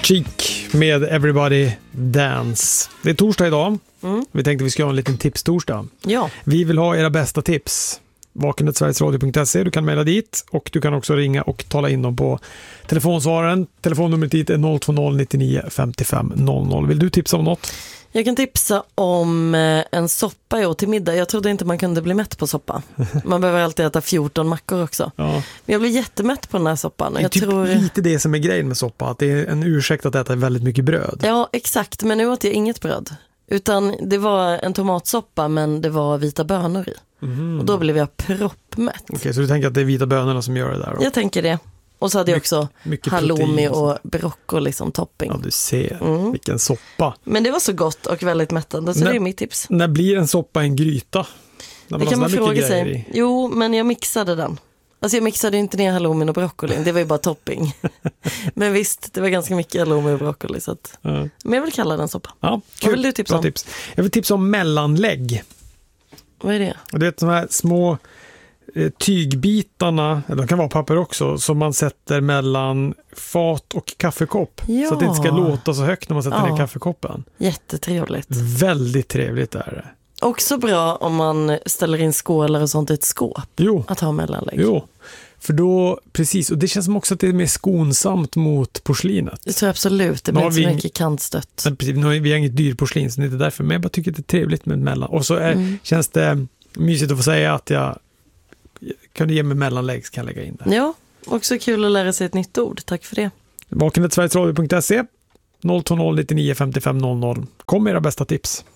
Cheek med Everybody Dance. Det är torsdag idag. Vi tänkte vi ska ha en liten tipstorsdag. Ja. Vi vill ha era bästa tips. Vakenet.sverigesradio.se. Du kan mejla dit och du kan också ringa och tala in dem på telefonsvararen. Telefonnumret dit är 020 99 55 00. Vill du tipsa om något? Jag kan tipsa om en soppa jag åt till middag. Jag trodde inte man kunde bli mätt på soppa. Man behöver alltid äta 14 mackor också. Ja. Men jag blev jättemätt på den här soppan. Det är jag lite det som är grejen med soppa. Att det är en ursäkt att äta väldigt mycket bröd. Ja, exakt. Men nu åt jag inget bröd. Utan det var en tomatsoppa men det var vita bönor i. Och då blev jag proppmätt. Okej, så du tänker att det är vita bönorna som gör det där då? Jag tänker det. Och så hade jag också halloumi och och broccoli som topping. Ja, du ser. Vilken soppa. Men det var så gott och väldigt mättande, så det är mitt tips. När blir en soppa en gryta? Det kan man fråga sig. Jo, men jag mixade den. Alltså jag mixade inte ner halloumin och broccoli. Det var ju bara topping. Men visst, det var ganska mycket halloumi och broccoli. Så att... Men jag vill kalla den soppa. Ja, vad vill du tipsa om? Tips. Jag vill tipsa om mellanlägg. Vad är det? Och det är de här små tygbitarna, eller de kan vara papper också, som man sätter mellan fat och kaffekopp. Ja. Så att det inte ska låta så högt när man sätter ner kaffekoppen. Jättetrevligt. Väldigt trevligt är det. Också bra om man ställer in skålar och sånt i ett skåp. Jo. Att ha mellanlägg. Jo, för då, precis, och det känns som också att det är mer skonsamt mot porslinet. Det tror jag absolut, det blir inte så mycket kantstött. Men precis, vi har inget dyrt porslin så det är inte därför, men jag bara tycker att det är trevligt med mellan. Och så känns det mysigt att få säga att jag kan ge mig mellanlägg, så kan jag lägga in det. Ja, också kul att lära sig ett nytt ord, tack för det. Vakenet.sverigesradio.se 020 99 55 00. Kom med era bästa tips.